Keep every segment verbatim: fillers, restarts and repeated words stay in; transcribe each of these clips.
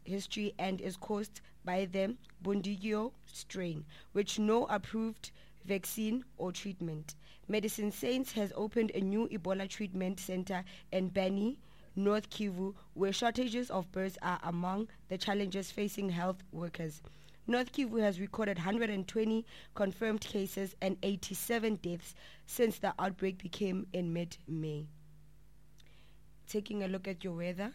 history and is caused by the Bundibugyo strain, which no approved vaccine or treatment. Medicine Saints has opened a new Ebola treatment center in Beni, North Kivu, where shortages of birds are among the challenges facing health workers. North Kivu has recorded one hundred twenty confirmed cases and eighty-seven deaths since the outbreak became in mid-May. Taking a look at your weather.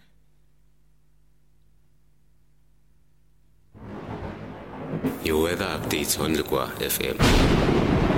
Your weather updates on Lekwa F M.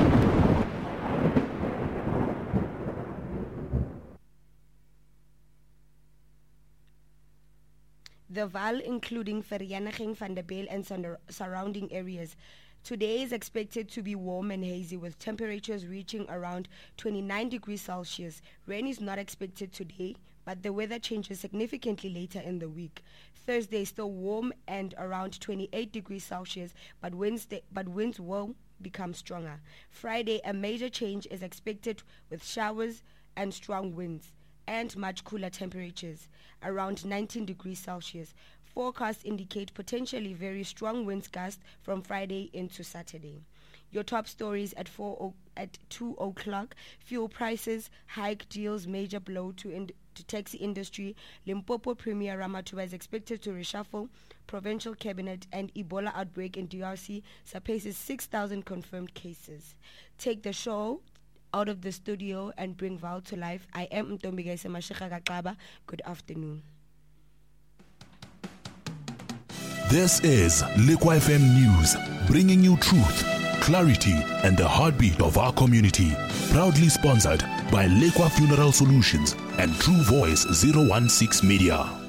The Vaal, including Vereeniging van der Bijl and sur- surrounding areas. Today is expected to be warm and hazy with temperatures reaching around twenty-nine degrees Celsius. Rain is not expected today, but the weather changes significantly later in the week. Thursday is still warm and around twenty-eight degrees Celsius, but Wednesday, but winds will become stronger. Friday, a major change is expected with showers and strong winds and much cooler temperatures, around nineteen degrees Celsius. Forecasts indicate potentially very strong winds gust from Friday into Saturday. Your top stories at four o- at two o'clock. Fuel prices hike deals major blow to ind- to taxi industry. Limpopo Premier Ramatuba is expected to reshuffle provincial cabinet, and Ebola outbreak in D R C surpasses six thousand confirmed cases. Take the show out of the studio and bring Val to life. I am Mtombigese Mashika Gakaba. Good afternoon. This is Lekwa F M News, bringing you truth, clarity, and the heartbeat of our community. Proudly sponsored by Lekwa Funeral Solutions and True Voice zero one six Media.